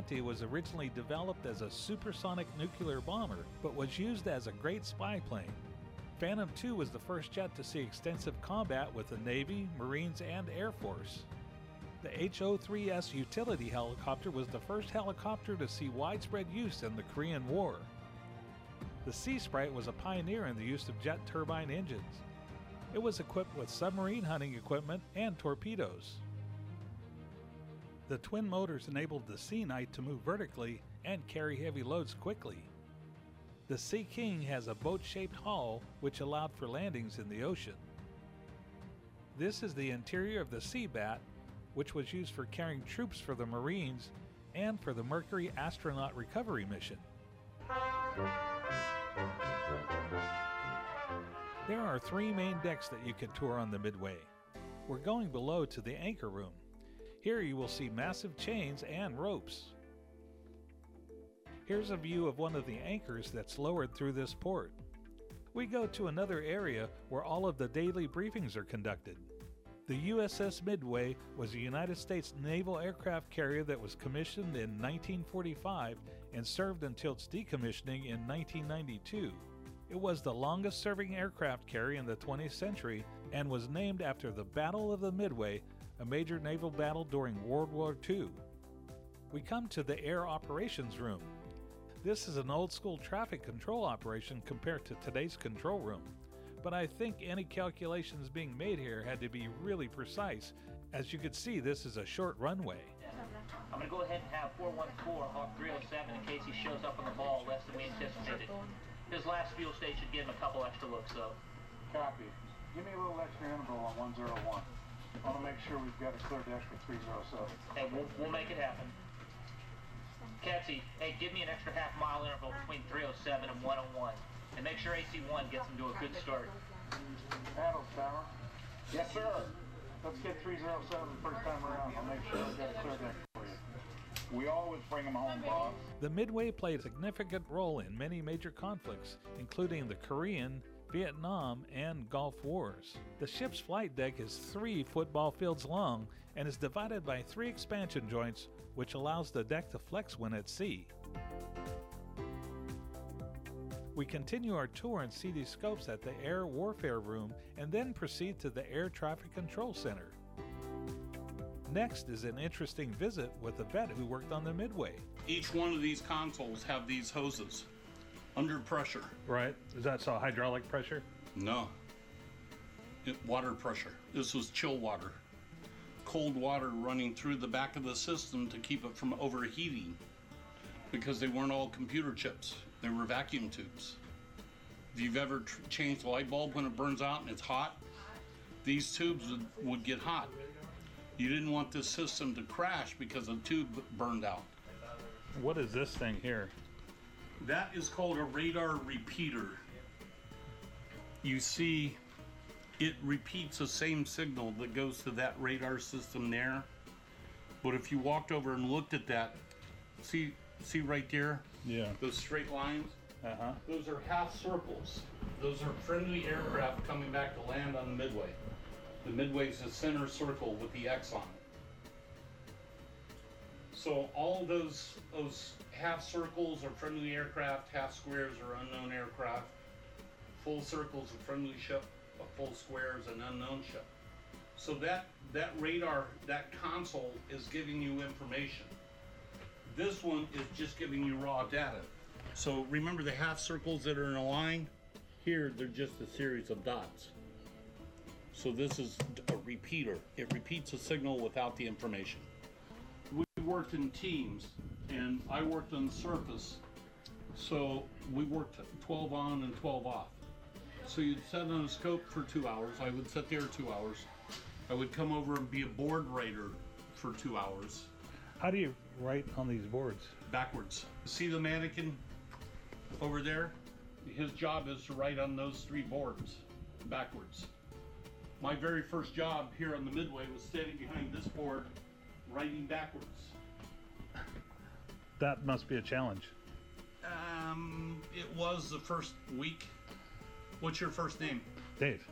C-120 was originally developed as a supersonic nuclear bomber, but was used as a great spy plane. Phantom II was the first jet to see extensive combat with the Navy, Marines, and Air Force. The HO-3S utility helicopter was the first helicopter to see widespread use in the Korean War. The Sea Sprite was a pioneer in the use of jet turbine engines. It was equipped with submarine hunting equipment and torpedoes. The twin motors enabled the Sea Knight to move vertically and carry heavy loads quickly. The Sea King has a boat-shaped hull which allowed for landings in the ocean. This is the interior of the Sea Bat, which was used for carrying troops for the Marines and for the Mercury astronaut recovery mission. There are 3 main decks that you can tour on the Midway. We're going below to the anchor room. Here you will see massive chains and ropes. Here's a view of one of the anchors that's lowered through this port. We go to another area where all of the daily briefings are conducted. The USS Midway was a United States naval aircraft carrier that was commissioned in 1945 and served until its decommissioning in 1992. It was the longest-serving aircraft carrier in the 20th century and was named after the Battle of the Midway, a major naval battle during World War II. We come to the Air Operations Room. This is an old-school traffic control operation compared to today's control room, but I think any calculations being made here had to be really precise. As you can see, this is a short runway. I'm going to go ahead and have 414 Hawk 307 in case he shows up on the ball less than we anticipated. His last fuel stage should give him a couple extra looks, though. Copy. Give me a little extra interval on 101. I want to make sure we've got a clear deck for 307. Hey, we'll make it happen. Catsy, hey, give me an extra half-mile interval between 307 and 101. And make sure AC-1 gets him to a good start. Paddles, Tower. Yes, sir. Let's get 307 first time around. I'll make sure we've got a clear deck for you. We always bring them home, boss. The Midway played a significant role in many major conflicts, including the Korean, Vietnam, and Gulf Wars. The ship's flight deck is 3 football fields long and is divided by 3 expansion joints, which allows the deck to flex when at sea. We continue our tour and see these scopes at the Air Warfare Room and then proceed to the Air Traffic Control Center. Next is an interesting visit with a vet who worked on the Midway. Each one of these consoles have these hoses under pressure. Right. Is that so hydraulic pressure? No. Water pressure. This was chill water. Cold water running through the back of the system to keep it from overheating because they weren't all computer chips. They were vacuum tubes. If you've ever changed a light bulb when it burns out and it's hot, these tubes would get hot. You didn't want this system to crash because the tube burned out. What is this thing here? That is called a radar repeater. You see, it repeats the same signal that goes to that radar system there. But if you walked over and looked at that, see right there? Yeah. Those straight lines? Uh-huh. Those are half circles. Those are friendly aircraft coming back to land on the Midway. The Midway is the center circle with the X on it. So all those half circles are friendly aircraft, half squares are unknown aircraft, full circles are friendly ship, a full square is an unknown ship. So that radar, that console is giving you information. This one is just giving you raw data. So remember the half circles that are in a line? Here they're just a series of dots. So this is a repeater. It repeats a signal without the information. We worked in teams, and I worked on the surface, so we worked 12 on and 12 off. So you'd sit on a scope for 2 hours. I would sit there 2 hours. I would come over and be a board writer for 2 hours. How do you write on these boards? Backwards. See the mannequin over there? His job is to write on those 3 boards backwards. My very first job here on the Midway was standing behind this board, writing backwards. That must be a challenge. It was the first week. What's your first name? Dave.